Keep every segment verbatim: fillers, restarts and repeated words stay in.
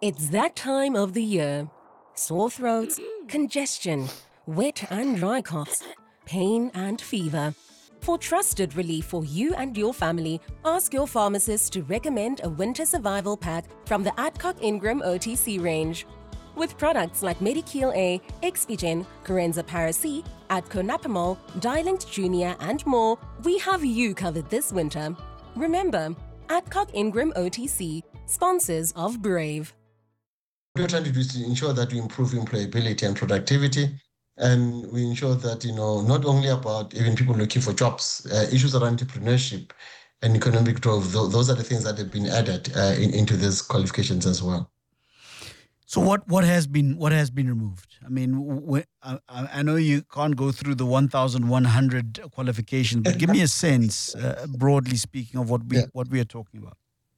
It's that time of the year. Sore throats, congestion, wet and dry coughs, pain and fever. For trusted relief for you and your family, ask your pharmacist to recommend a winter survival pack from the Adcock Ingram O T C range. With products like Medikeel A, Expigen, Corenza Paracy, Adco Napamol, Dialint Junior and more, we have you covered this winter. Remember, Adcock Ingram O T C, sponsors of Brave. What we're trying to do is to ensure that we improve employability and productivity, and we ensure that, you know, not only about even people looking for jobs, uh, issues around entrepreneurship and economic growth, th- those are the things that have been added uh, in, into these qualifications as well. So what, what has been what has been removed? I mean, wh- I, I know you can't go through the one thousand one hundred qualifications, but give me a sense, uh, broadly speaking, of what we Yeah. what we are talking about.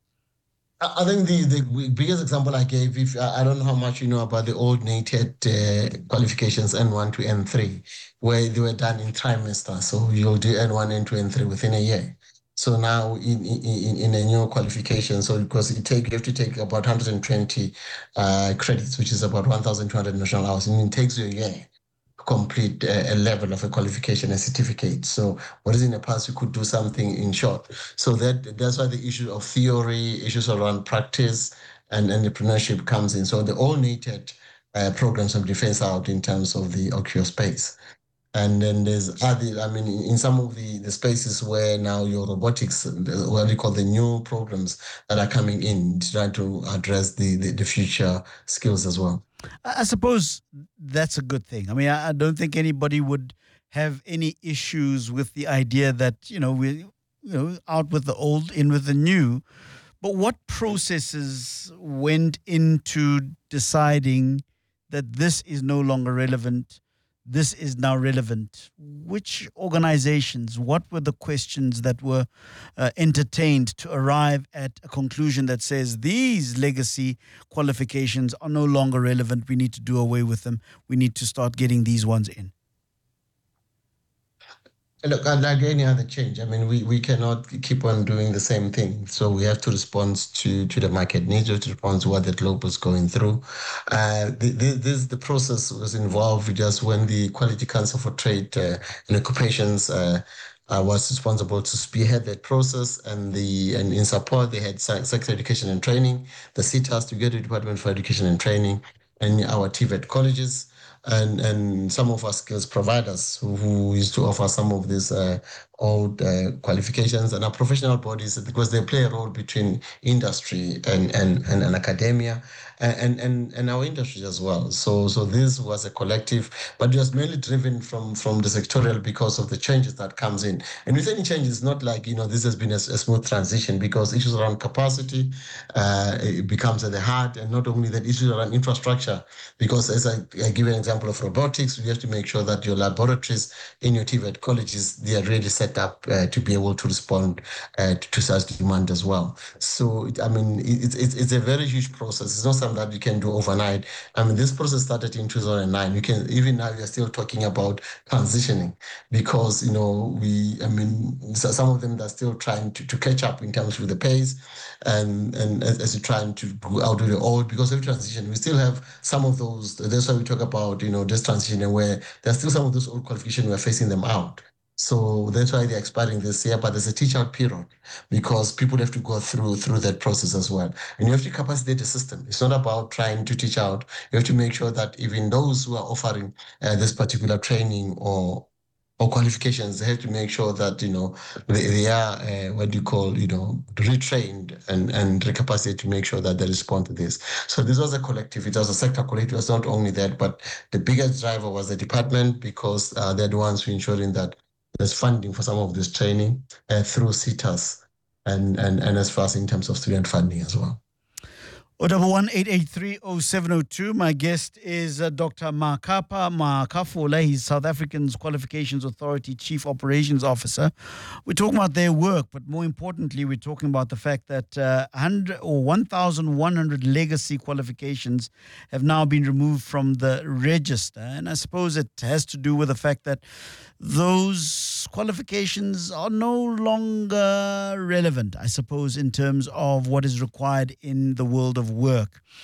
I I think the, the biggest example I gave, if I I don't know how much you know about the old NATED uh, qualifications N one to N three, where they were done in trimester. So you'll do N one, N two, N three within a year. So now in, in, in a new qualification, so because it take, you have to take about one hundred twenty uh, credits, which is about one thousand two hundred national hours, and it takes you a year complete a, a level of a qualification, a certificate. So whereas in the past you could do something in short. So that that's why the issue of theory, issues around practice and entrepreneurship comes in. So the all needed uh, programs of defense out in terms of the O Q space. And then there's other, I mean, in some of the, the spaces where now your robotics, what we call the new programs that are coming in to try to address the, the, the future skills as well. I I suppose that's a good thing. I mean, I, I don't think anybody would have any issues with the idea that, you know, we, you know, out with the old, in with the new. But what processes went into deciding that this is no longer relevant? This is now relevant. Which organizations, what were the questions that were uh, entertained to arrive at a conclusion that says these legacy qualifications are no longer relevant? We need to do away with them. We need to start getting these ones in. Look, like any other change, I mean, we, we cannot keep on doing the same thing. So we have to respond to, to the market needs, we have to respond to what the globe is going through. Uh, the, the, this the process was involved just when the Quality Council for Trade uh, and Occupations uh, uh, was responsible to spearhead that process, and the and in support they had Secretary of Education and Training, the C T A S together, Department for Education and Training, and our T V E T colleges. And, and some of our skills providers who, who used to offer some of these uh, old uh, qualifications, and our professional bodies, because they play a role between industry and, and, and, and academia and, and, and our industries as well. So so this was a collective, but it was mainly driven from, from the sectorial because of the changes that comes in. And with any change, it's not like, you know, this has been a, a smooth transition, because issues around capacity uh, it becomes at the heart, and not only that, issues around infrastructure, because as I, I give an example of robotics, we have to make sure that your laboratories in your T V E T colleges, they are really set up uh, to be able to respond uh, to, to such demand as well. So, it, I mean, it's, it's it's a very huge process. It's not something that you can do overnight. I mean, this process started in two thousand nine. You can, even now, we are still talking about transitioning, because, you know, we, I mean, so some of them are still trying to, to catch up in terms of the pace, and, and as, as you're trying to outdo the old, because of transition, we still have some of those. That's why we talk about, you know, this transition, and where there's still some of those old qualifications, we're facing them out. So that's why they're expiring this year, but there's a teach out period, because people have to go through through that process as well. And you have to capacitate the system. It's not about trying to teach out. You have to make sure that even those who are offering uh, this particular training or or qualifications, they have to make sure that, you know, they, they are uh, what do you call, you know, retrained and and recapacitated to make sure that they respond to this. So this was a collective. It was a sector collective. It was not only that, but the biggest driver was the department, because uh, they're the ones who ensuring that there's funding for some of this training uh, through C T A S and, and, and as far as in terms of student funding as well. zero one one eight eight three zero seven zero two. My guest is uh, Doctor Makapa Makafola. He's South African's Qualifications Authority Chief Operations Officer. We're talking about their work, but more importantly, we're talking about the fact that uh, one hundred or one thousand one hundred legacy qualifications have now been removed from the register. And I suppose it has to do with the fact that those qualifications are no longer relevant, I suppose, in terms of what is required in the world of work.